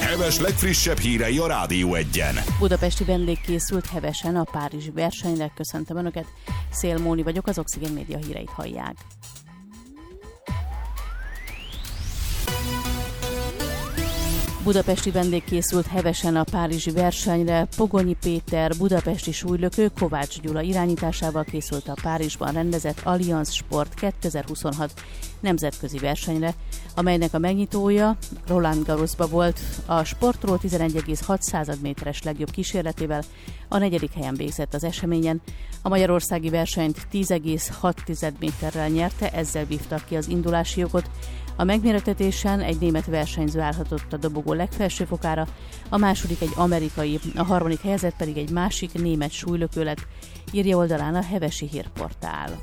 Heves legfrissebb hírei a Rádió Egyen. Budapesti vendég készült hevesen a párizsi versenyre. Köszöntöm Önöket, Szél Móni vagyok, az Oxigén Média híreit hallják. Budapesti vendég készült hevesen a párizsi versenyre. Pogonyi Péter, budapesti súlylökő, Kovács Gyula irányításával készült a Párizsban rendezett Allianz Sport 2026 nemzetközi versenyre, amelynek a megnyitója Roland Garrosba volt. A sportról 11,6 méteres legjobb kísérletével a 4. helyen végzett az eseményen. A magyarországi versenyt 10,6 méterrel nyerte, ezzel vívtak ki az indulási jogot. A megmérettetésen egy német versenyző állhatott a dobogó legfelső fokára, a második egy amerikai, a harmadik helyezett pedig egy másik német súlylökő lett, írja oldalán a Hevesi Hírportál.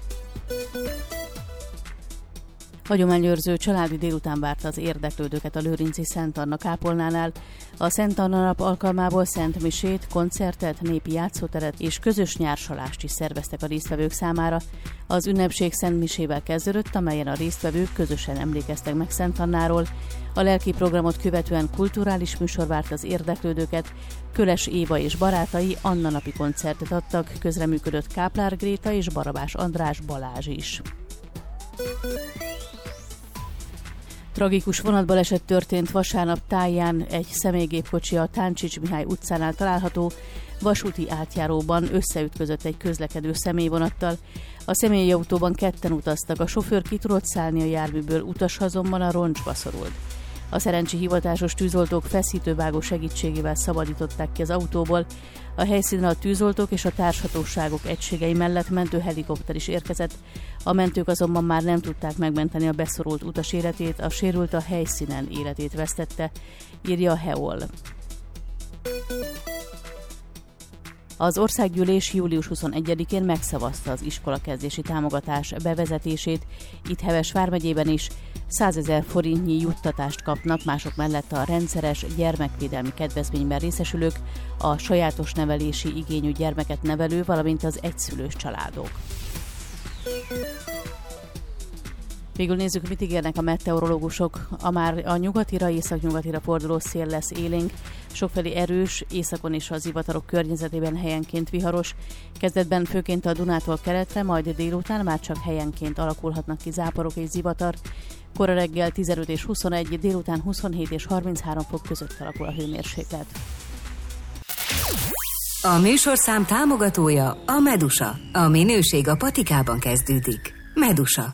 Hagyományőrző családi délután várta az érdeklődőket a lőrinci Szent Anna kápolnánál. A Szent Anna nap alkalmából szent misét, koncertet, népi játszóteret és közös nyársalást is szerveztek a résztvevők számára. Az ünnepség szent misével kezdődött, amelyen a résztvevők közösen emlékeztek meg Szent Annáról. A lelki programot követően kulturális műsor várt az érdeklődőket. Köles Éva és barátai Anna napi koncertet adtak, közreműködött Káplár Gréta és Barabás András Balázs is. Tragikus vonatbaleset történt vasárnap táján, egy személygépkocsi a Táncsics Mihály utcánál található vasúti átjáróban összeütközött egy közlekedő személyvonattal. A személyi autóban ketten utaztak, a sofőr ki tudott szállni a járműből, utas azonban a roncsba szorult. A szerencsi hivatásos tűzoltók feszítővágó segítségével szabadították ki az autóból. A helyszínre a tűzoltók és a társhatóságok egységei mellett mentőhelikopter is érkezett. A mentők azonban már nem tudták megmenteni a beszorult utas életét, a sérült a helyszínen életét vesztette, írja a HEOL. Az országgyűlés július 21-én megszavazta az iskolakezdési támogatás bevezetését. Itt Heves vármegyében is 100 000 forintnyi juttatást kapnak, mások mellett a rendszeres gyermekvédelmi kedvezményben részesülők, a sajátos nevelési igényű gyermeket nevelő, valamint az egyszülős családok. Végül nézzük, mit ígérnek a meteorológusok. A nyugatira, északnyugatira forduló szél lesz élénk, sokfelé erős, északon és az zivatarok környezetében helyenként viharos. Kezdetben főként a Dunától keletre, majd délután már csak helyenként alakulhatnak ki záporok és zivatar. Kora reggel 15 és 21, délután 27 és 33 fok között alakul a hőmérséklet. A műsorszám támogatója a Medusa. A minőség a patikában kezdődik. Medusa.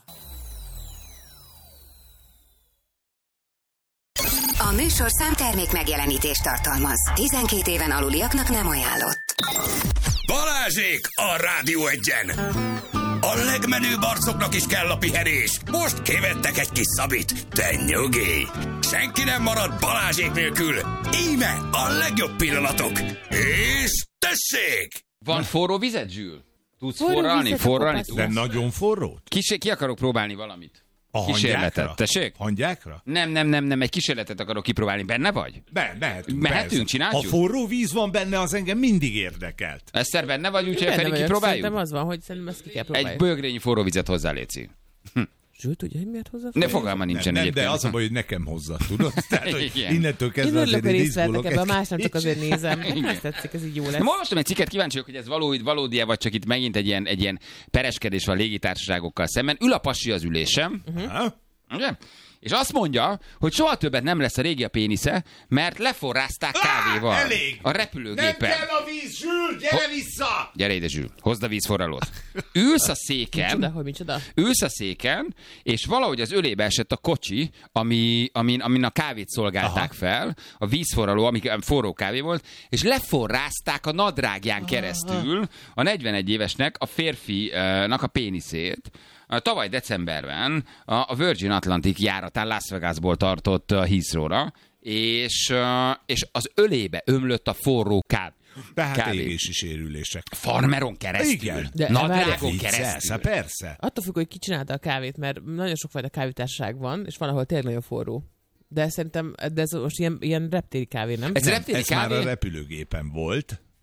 A műsorszám termék megjelenítést tartalmaz. 12 éven aluliaknak nem ajánlott. Balázsék a Rádió Egyen! A legmenőbb arcoknak is kell a pihenés. Most kivettek egy kis szabit. Te nyugi! Senki nem marad Balázsék nélkül. Íme a legjobb pillanatok. És tessék! Van forró vizet, Zsül? Tudsz forralni? De nagyon forrót? Ki akarok próbálni valamit. A Kísérletet, tessék? Hangyákra? Nem, egy kísérletet akarok kipróbálni. Benne vagy? Mehetünk, csináljuk? Ha forró víz van benne, az engem mindig érdekelt. Eszter, benne vagy, úgyhogy Feri kipróbáljuk? Szerintem az van, hogy szerintem ezt ki kell próbálni. Egy bögrényi forró vizet hozzá, léci. Zsül, tudja, hogy miért hozzá? Ne fogalma nincsen egyébként. De az a baj, hogy nekem hozzá, tudod? Tehát, hogy innentől kezdve azért izgulok. Ebben más nem csak azért nézem. Ezt tetszik, ez így jó lesz. Olvastam egy cikket, kíváncsi vagyok, hogy ez valódi-e, vagy csak itt megint egy ilyen pereskedés van légitársaságokkal szemben. Ül a pasi az ülésem. Ugye? És azt mondja, hogy soha többet nem lesz a régi a pénisze, mert leforrázták kávéval. Elég! A repülőgépen. Nem kell a víz, Zsül, gyere vissza! Gyere ide, Zsül, hozd a vízforralót. Ülsz a széken, ülsz a széken, és valahogy az ölébe esett a kocsi, amin a kávét szolgálták fel, a vízforraló, ami forró kávé volt, és leforrázták a nadrágján keresztül a 41 évesnek, a férfinak a péniszét. Tavaly decemberben a Virgin Atlantic járatán Las Vegasból tartott Heathrow-ra, és az ölébe ömlött a forró kávé. Tehát égési sérülések. Farmeron keresztül. Igen. Nadrágon keresztül. Persze. Attól függ, hogy ki csinálta a kávét, mert nagyon sokfajta kávétársaság van, és van, ahol tényleg nagyon forró. De szerintem ez most ilyen reptéri kávé, nem? Ez reptéri kávé? Már a repülőgépen volt.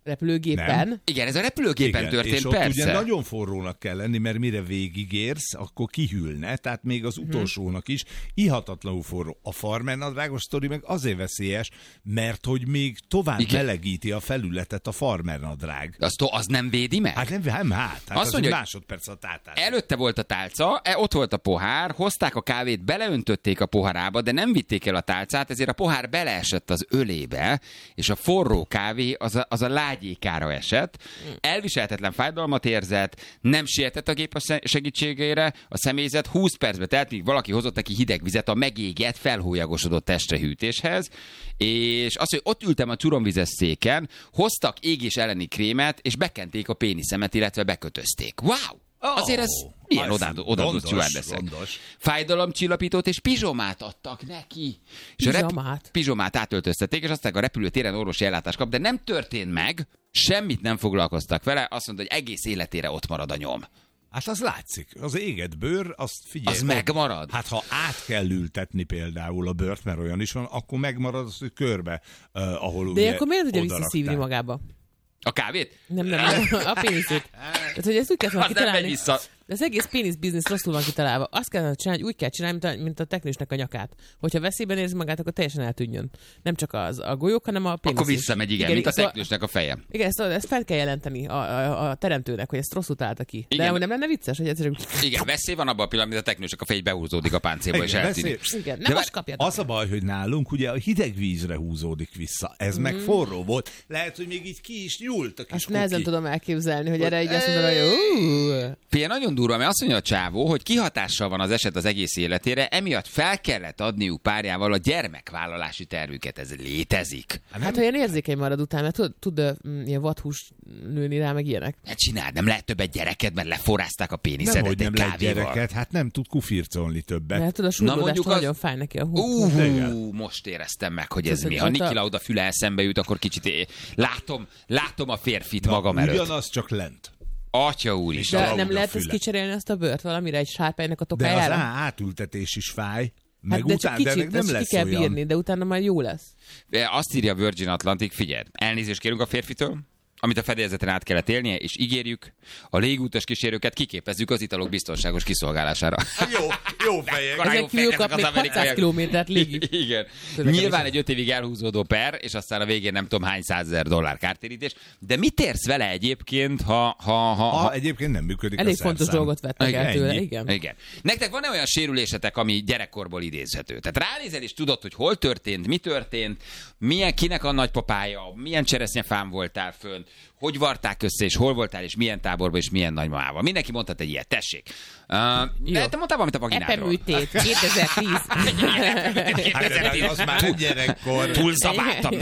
repülőgépen. Nem. Igen, ez a repülőgépen történt, és ott persze. ugye nagyon forrónak kell lenni, mert mire végigérsz, akkor kihűlne, tehát még az utolsónak is ihatatlanul forró. A farmernadrágos sztori meg azért veszélyes, mert hogy még tovább melegíti a felületet a farmernadrág. Az nem védi meg? Hát nem, azt mondja, másodperc a tátás. Előtte volt a tálca, ott volt a pohár, hozták a kávét, beleöntötték a poharába, de nem vitték el a tálcát, ezért a pohár beleesett az ölébe, és a forró kávé az a lágyékára esett. Elviselhetetlen fájdalmat érzett, nem sietett a gép a segítségére, a személyzet 20 percbe telt, míg valaki hozott neki hideg vizet a megégett, felhólyagosodott testrehűtéshez, és az, hogy ott ültem a turomvizes széken, hoztak égés elleni krémet, és bekenték a péniszemet, illetve bekötözték. Wow! Azért ez milyen odaadott stewardessek. Fájdalomcsillapítót és pizsomát adtak neki. És pizsomát átöltöztették, és aztán a repülőtéren orvosi ellátást kap, de nem történt meg, semmit nem foglalkoztak vele, azt mondta, hogy egész életére ott marad a nyom. Hát az látszik. Az égett bőr, azt figyelj. Az megmarad. Hát ha át kell ültetni például a bőrt, mert olyan is van, akkor megmarad az, hogy körbe, ahol de akkor miért tudja visszaszívni magába? A kávét? Nem, a péniszét. Tehát, hogy ezt úgy kell kitalálni. De az egész pénisz biznisz rosszul van kitalálva. Azt kell csinálni, úgy kell csinálni, mint a teknősnek a nyakát. Hogyha veszélyben érzi magát, akkor teljesen eltűnjön. Nem csak a golyók, hanem a pénisz. Akkor visszamegy, igen, mint a teknősnek a feje. Igen, ezt fel kell jelenteni a teremtőnek, hogy ezt rosszul találta ki. Igen. De nem lenne vicces, hogy egyszerűen... Igen, veszély van abban a pillanatban, amit a teknősnek a fej behúzódik a páncélba, és eltűnik. Igen, nem most kapjátok. Az a baj, hogy nálunk ugye a hideg vízre húzódik vissza. Ez meg forró volt. Lehet, hogy még így ki is nyúlt a kis Azt nehezen tudom elképzelni, hogy erre így azt mondom, hogy Fél, nagyon durva, mert azt mondja a csávó, hogy kihatással van az eset az egész életére, emiatt fel kellett adniuk párjával a gyermekvállalási tervüket. Ez létezik. Hát ha ilyen érzékeny marad után, mert tud ilyen vadhús nőni rá, meg ilyenek. Ne csináld, nem lehet többet gyereket, mert leforrázták a péniszedet egy kávéval. Nem, hogy nem lehet gyereket, hát nem tud kufircolni többet. Mert tudod, a súlygodást nagyon fáj neki a hús. Most éreztem meg, hogy ez mi. Ha Niki Lauda füle eszembe jut, akkor kicsit látom a férfit magam előtt. Ugyanaz, csak lent. Atya úr is. De nem lehet ezt kicserélni, azt a bőrt valamire, egy sárpánynak a tokájára? De az átültetés is fáj. Meg hát de után, csak kicsit, de nem lesz ki kell olyan. bírni, de utána már jó lesz. Azt írja Virgin Atlantic, figyeld, elnézést kérünk a férfitől, amit a fedélzeten át kellett élnie, és ígérjük, a légútas kísérőket kiképezzük az italok biztonságos kiszolgálására. Jó fejek. Ezek kívül kap még 600 kilométert légi. Igen. Nyilván egy 5 évig elhúzódó per, és aztán a végén nem tudom hány $100,000 kártérítés. De mit érsz vele egyébként, ha egyébként nem működik elég a szerszám. fontos dolgot vettek el tőle, igen. Nektek van-e olyan sérülésetek, ami gyerekkorból idézhető? Tehát ránézel és tudod, hogy hol történt, mi történt, kinek a nagypapája, milyen cseresznyefán voltál fönn, hogy varták össze, és hol voltál, és milyen táborban, és milyen nagymamával. Mindenki mondhat egy ilyet, tessék. Te mondtál valamit a vaginádról. Epeműtét, 2010. Az már nem gyerekkor. Túlszabáltam.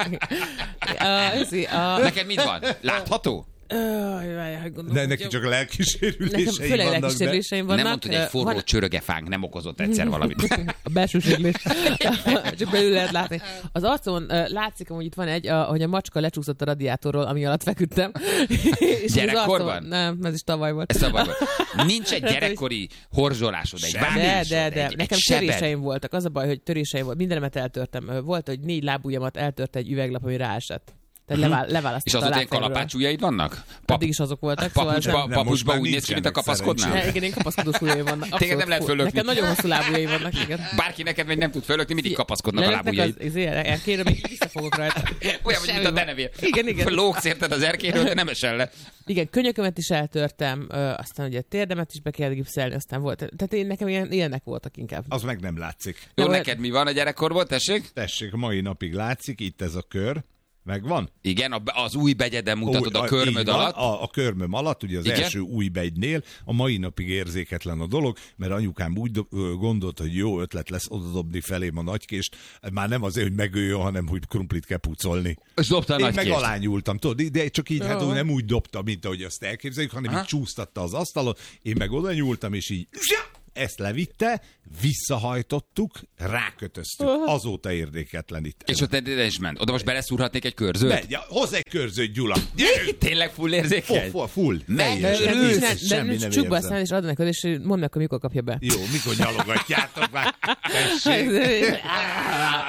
Neked mit van? Látható? De neki csak lelkisérülései főleg lelkisérüléseim vannak. Nem mondta, hogy egy forró csörögefánk nem okozott egyszer valamit. A belső sérülés. Csak belül lehet látni. Az arcon látszik, hogy itt van hogy a macska lecsúszott a radiátorról, ami alatt feküdtem. Gyerekkorban? Nem, ez is tavaly volt. Ez tavaly volt. Nincs egy gyerekkori horzsolásod, egy vágás. De. Nekem töréseim voltak. Az a baj, hogy töréseim volt. Mindenemet eltörtem. Volt, hogy 4 lábujjamat eltört egy üveglap, ami ráesett. Tehát leválasztott. És azóta ilyen kalapácsujjaid vannak? Addig is azok voltak. Papucsba úgy néz ki, mint a kapaszkodnál? Igen, kapaszkodós ujjaim vannak. Téged nem lehet fölökni. Nekem nagyon hosszú lábujjaim vannak, igen. Bárki neked meg nem tud fölökni, mindig kapaszkodnak a lábujjaid. Kérem, még visszafogok rajta. Olyan, mint a denevér. Igen. Lógsz érted az erkéről, de nem esel le. Igen, könyökömet is eltörtem, aztán ugye térdemet is be kell gipszelni, aztán volt. Tehát nekem ilyenek voltak inkább. Az meg nem látszik. Jó, neked mi van a gyerekkorból, tessék? Tessék, mai napig látszik, itt ez a kör. Megvan? Igen, az új begyeden mutatod a körmöd alatt. A körmöm alatt, ugye az első új begynél, a mai napig érzéketlen a dolog, mert anyukám úgy gondolt, hogy jó ötlet lesz odadobni felém a nagykést, már nem azért, hogy megöljön, hanem hogy krumplit kell pucolni. Én meg alányultam, tudod, de csak így hát nem úgy dobta, mint ahogy azt elképzeljük, hanem így csúsztatta az asztalon, én meg oda nyúltam, és így ezt levitte, visszahajtottuk, rákötöztük. Azóta érdeketlenít. És ott is ment. Oda most beleszúrhatnék egy körzőt? Hozz egy körzőt, Gyula! Tényleg full érzékeny? Full. Megörülsz. De csukba aztán is adnak oda, és mondd meg, mikor kapja be. Jó, mikor nyalogatjátok már.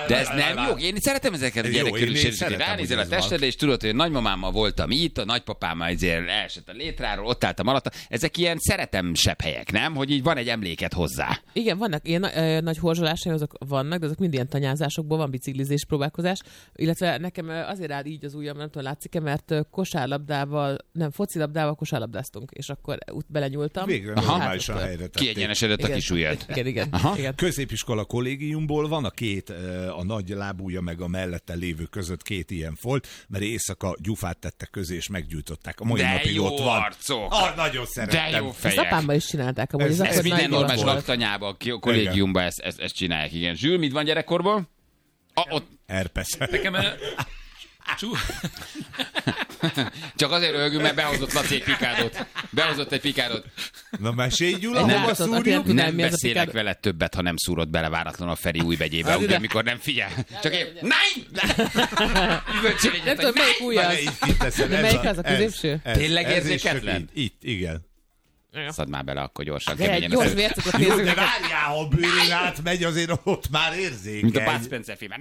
De ez nem jó. Én szeretem ezeket a gyerekkörülsérüléseket. Ránézel a testedre, és tudod, hogy nagymamámmal voltam itt, a nagypapámmal ezért elesett a létráról, ott álltam alatta. Ezek ilyen szeretemsebb helyek, nem? Hogy így van egy emléket hozzá. Igen, vannak ilyen nagy horzsolásai, azok vannak, de azok mind ilyen tanyázásokból van, biciklizés próbálkozás. Illetve nekem azért áll így az ujjam, nem tudom, látszik-e, mert focilabdával kosárlabdáztunk, és akkor úgy belenyúltam. Végre normálisan helyre tették. Kiegyenesedett a kis ujjad. Igen. Középiskola kollégiumból van a nagy lábúja meg a mellette lévő között 2 ilyen folt, mert éjszaka gyufát tettek közé, és meggyújtották. A mai napig ott van. Arcok. Nagyon szeretem. De jó fejek. Ezt apámmal is csinálták. Ez minden normális laktanyában, kollégiumban ezt csinálják, igen. Zsül, mit van gyerekkorból? Herpes. Nekem Csak azért röhögünk, mert behozott Laci egy pikádot. Na mesélj, Gyula, hova szúrjuk? Nem beszélek vele többet, ha nem szúrod bele váratlan a Feri újbegyébe, ugye, amikor nem figyel. Csak én, nem tudom, melyik ujjad? De melyik az a középső? Tényleg érzéketlen? Itt, igen. Szedd már bele, akkor gyorsan. Gyors vércukot nézzük. De várjál, ha a bőrén átmegy, azért ott már érzékeny. Mint a Bud Spencer filmben.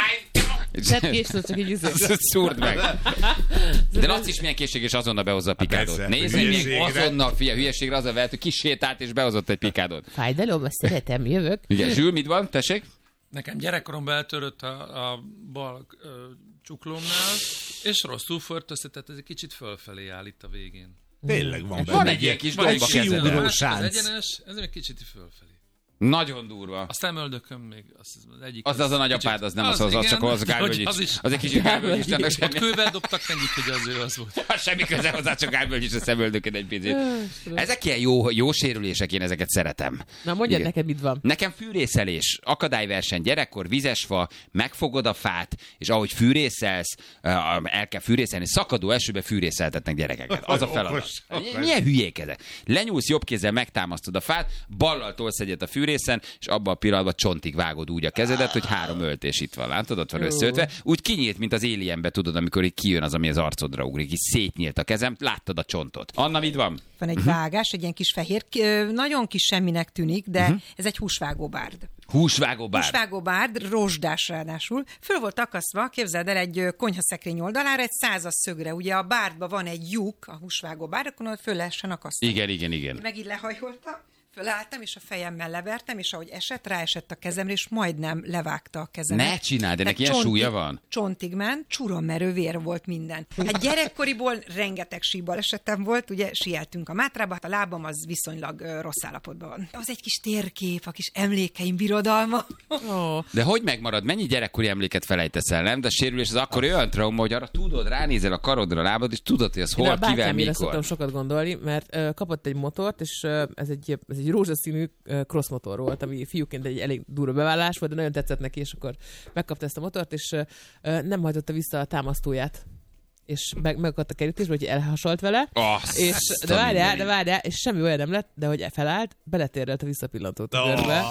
Sedd készült, csak így szúrd meg. De Laci is milyen készség, és azonnal behozza a pikádot. Nézd meg, még azonnal, hülyeségre az a vehet, hogy kisétált, és behozott egy pikádot. Fájdalom, azt szeretem, jövök. Igen, Zsül, mit van? Tessék? Nekem gyerekkoromban eltörött a bal csuklómnál, és rosszul förtözte, tehát ez egy kicsit fölfelé áll itt a végén. Tényleg van benne. Van egy ilyen kis domba kezedben. Az egyenes, ez egy kicsit fölfelé. Nagyon durva. A szemöldököm még az egyik. Az a nagyapád, az nem az csak az Gálvölgyics. Az egy kicsit Gálvölgyics. Ott kővel dobtak mennyit, hogy az ő az volt. Semmi köze hozzá, csak Gálvölgyics a szemöldökön egy picit. Ezek ilyen jó sérülések, én ezeket szeretem. Na mondjad neked, mit van? Nekem fűrészelés, akadályverseny, gyerekkor, vizesfa, megfogod a fát, és ahogy fűrészelsz, el kell fűrészelni, szakadó esőbe fűrészeltetnek gyerekeket. Az a feladat. Milyen hülyék ezek? Lenyúlsz jobb kézzel, megtámasztod a fát, ballal tolsz egyet a fűrészen, és abban a pillanatban csontig vágod úgy a kezedet, hogy 3 öltés itt van, látod, ott van összeötve. Úgy kinyílt, mint az Alienbe, tudod, amikor így kijön az, ami az arcodra ugrik, így szétnyílt a kezem, láttad a csontot. Anna, mit van? Van egy vágás, egy ilyen kis fehér, nagyon kis semminek tűnik, de ez egy húsvágóbárd. Húsvágóbárd, rozsdás ráadásul. Föl volt akasztva, képzeld el, egy konyhaszekrény oldalára, egy 100-as szögre. Ugye a bárdban van egy lyuk, a húsvágóbárd, akkor föl lehessen akasztani. Igen. Meg így lehajoltam. Fölálltam, és a fejemmel levertem, és ahogy ráesett a kezemre, és majdnem levágta a kezemet. Ne csináld, ennek ilyen súlya van? Csontig ment, csurommerő vér volt minden. Hát gyerekkoriból rengeteg síbalesetem volt, ugye sieltünk a Mátrába, hát a lábam az viszonylag rossz állapotban van. Az egy kis térkép, a kis emlékeim birodalma. De hogy megmarad? Mennyi gyerekkori emléket felejtesz el, nem? De a sérülés az akkor olyan trauma, hogy arra tudod, ránézel a karodra, a lábad, és tudod, hogy az hol, kivel, mikor. Szoktam sokat gondolni, mert kapott egy motort, és ez egy rózsaszínű crossmotor volt, ami fiúként egy elég durva bevállalás volt, de nagyon tetszett neki, és akkor megkapta ezt a motort, és nem hajtotta vissza a támasztóját. És megakadt a kerítésbe, hogy elhasalt vele. De várjál, és semmi olyan nem lett, de hogy felállt, beletérrelt a visszapillantót a görbe.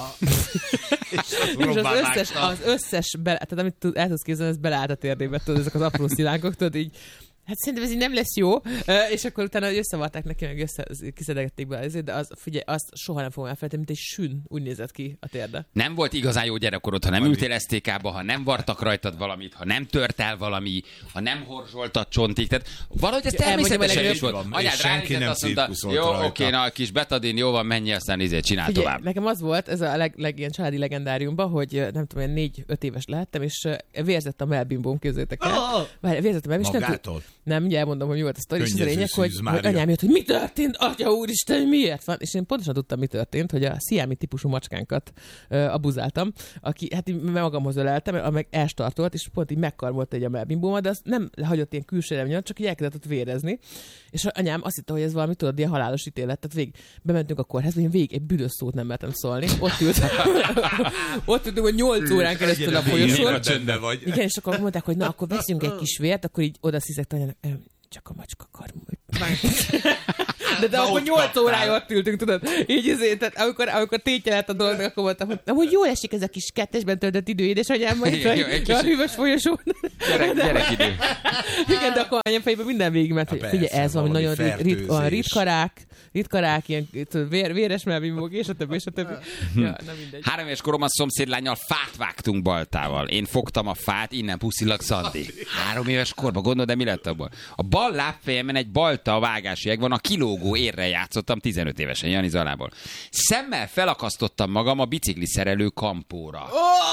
És az összes tehát amit el tudsz képzelni, ez beleállt a térdébe, tudod, ezek az apró szilánkok, tudod, így. Hát szerintem ez így nem lesz jó, és akkor utána összevarták neki, meg kiszedegették be azért, de figyelj, azt soha nem fogom elfelejteni, mint egy sün, úgy nézett ki a térde. Nem volt igazán jó gyerekkorod, ha nem ültél STK-ba, ha nem vartak rajtad valamit, ha nem tört el valami, ha nem horzsoltad csontig, tehát valahogy ez természetesen is volt. Anyád ránézett, azt mondta, jó, oké, na, kis betadin, jó van, menj, aztán csinálj figyelj, tovább. Nekem az volt, ez a ilyen családi legendáriumban, hogy nem tudom, 4-5 éves lehettem, és vérzett a melbimbóm, képzeljétek el. Vérzett a melbimbóm, nem, ugye elmondom, hogy mi volt a sztori, és az a lényeg, hogy anyám jött, hogy mi történt, atya úristen, miért van? És én pontosan tudtam, mi történt, hogy a sziámi típusú macskánkat abuzáltam, aki, hát én magamhoz öleltem, meg elstartolt, és pont így megkarmolt egy a melbimbómat, de azt nem hagyott ilyen külső miatt, csak így elkezdett ott vérezni. És anyám azt hitte, hogy ez valami, tudod, ilyen halálos ítélet. Tehát bementünk a kórházba, én végig egy büdös szót nem mertem szólni. Ott ültünk, hogy 8 órán keresztül a folyosón. Igen, és akkor mondták, hogy na, akkor veszünk egy kis vért, akkor így oda sziszegte anyának, csak a macska karmol. De akkor 8 órája ott ültünk, tudod? Így tehát amikor tétje lett a dolog, akkor mondtam, hogy jól esik ez a kis kettesben töltött idő, édesanyám, majd a hűvös folyosón. Gyerekidő. Igen, de akkor anyafejében minden végig, mert figyelj, ez valami nagyon ritkarák, ilyen véres melbimbók, és a többi. Ja, nem mindegy. 3 éves koromban szomszédlánnyal fát vágtunk baltával. Én fogtam a fát, innen puszilak Szandi. 3 éves korban, gondolod, de mi lett abból? A bal lábfejemen egy balta vágási jeg van, a kilógó érre játszottam 15 évesen, Jani Zalából. Szemmel felakasztottam magam a bicikli szerelő kampóra.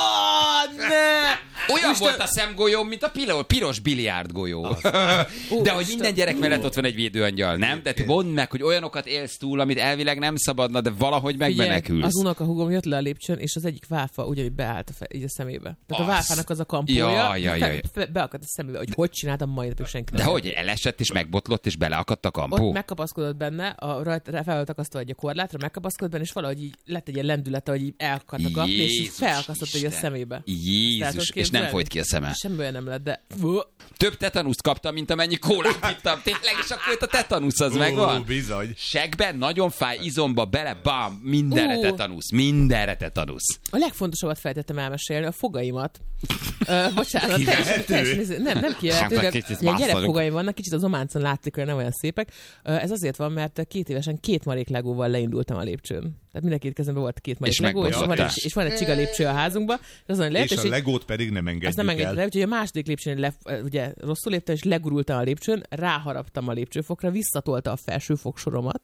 Olyan volt a szemgolyóm, mint a piros biliárdgolyó. De hogy minden gyerek mellett ott van egy védőangyal, nem? Tehát mondd meg, hogy olyanokat élsz túl, amit elvileg nem szabadna, de valahogy megmenekülsz. Az unokahúgom jött le a lépcsőn, és az egyik válfa ugyanúgy beállt így a szemébe. Tehát a válfának az a kampója, beakadt a szemébe, hogy csináltam mai napig senki. De hogy elesett és megbotlott, és beleakadt a kampó? Ott megkapaszkodott benne, fel volt akasztva egy korlátra, megkapaszkodott benne, és valahogy így lett egy ilyen lendülete, hogy így elakadt a kapni, és így felakasztott egy a szemébe. Jézus, és nem folyt ki a szeme. Semmi olyan nem lett, de... Több tetanuszt kaptam, mint amennyi kólát ittam. Tényleg, és akkor itt a tetanusz az megvan. Bizony. Segben, nagyon fáj, izomba, bele, bam, mindenre tetanusz. A legfontosabbat feltettem elmesélni, a fogaimat. Bocsánat. Nem kivehető. Gyerekfogaim vannak, kicsit az ománcon látszik, hogy nem olyan szépek. Ez azért van, mert 2 évesen 2 marék legóval leindultam a lépcsőn. Tehát mind a 2 kezemben volt 2 marék legó, és van egy csiga lépcső a házunkban. És a legót pedig nem engedjük el. Úgyhogy a második lépcsőn ugye rosszul léptem, és legurultam a lépcsőn, ráharaptam a lépcsőfokra, visszatolta a felső fogsoromat.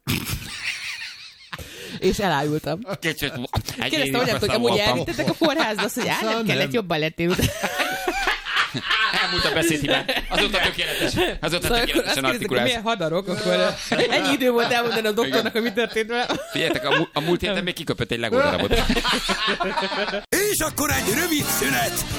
És elájultam. Kérdeztem, hogy amúgy elvittetek a kórházba, azt, hogy nem kellett, jobban lettél. Elmúlt a beszédhibán. Azóta tökéletes. Azóta tökéletesen artikulálsz. Milyen hadarok, akkor ennyi idő volt elmondani a doktornak, hogy mi történt vele. Figyeljetek, a múlt héten még kiköpött egy legódarabot. És akkor egy rövid szünet.